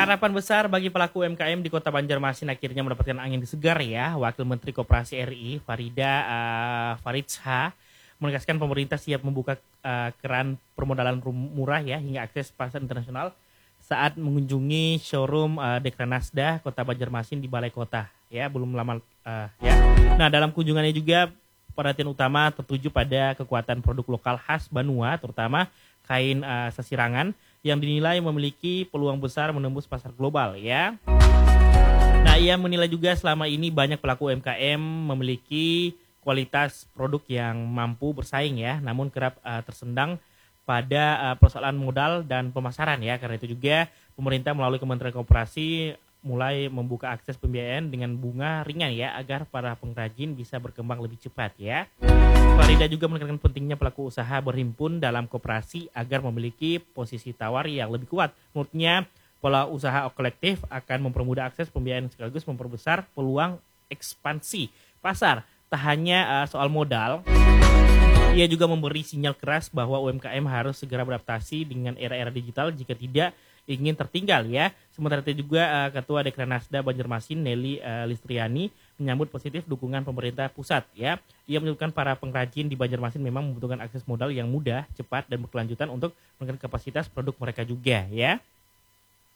Harapan besar bagi pelaku UMKM di Kota Banjarmasin akhirnya mendapatkan angin segar ya. Wakil Menteri Koperasi RI Farida Faritsha menegaskan pemerintah siap membuka keran permodalan murah ya hingga akses pasar internasional saat mengunjungi showroom Dekranasda Kota Banjarmasin di Balai Kota ya, belum lama ya. Nah, dalam kunjungannya juga perhatian utama tertuju pada kekuatan produk lokal khas Banua, terutama kain sasirangan yang dinilai memiliki peluang besar menembus pasar global ya. Nah, ia menilai juga selama ini banyak pelaku UMKM memiliki kualitas produk yang mampu bersaing ya, namun kerap tersendang pada persoalan modal dan pemasaran ya. Karena itu juga pemerintah melalui Kementerian Koperasi mulai membuka akses pembiayaan dengan bunga ringan ya, agar para pengrajin bisa berkembang lebih cepat ya. Farida juga menekankan pentingnya pelaku usaha berhimpun dalam koperasi agar memiliki posisi tawar yang lebih kuat. Menurutnya, pola usaha kolektif akan mempermudah akses pembiayaan sekaligus memperbesar peluang ekspansi pasar. Tak hanya soal modal, ia juga memberi sinyal keras bahwa UMKM harus segera beradaptasi dengan era-era digital jika tidak ingin tertinggal ya. Sementara itu juga Ketua Dekranasda Banjarmasin Nelly Listriani menyambut positif dukungan pemerintah pusat ya. Ia menyebutkan para pengrajin di Banjarmasin memang membutuhkan akses modal yang mudah, cepat dan berkelanjutan untuk meningkatkan kapasitas produk mereka juga ya.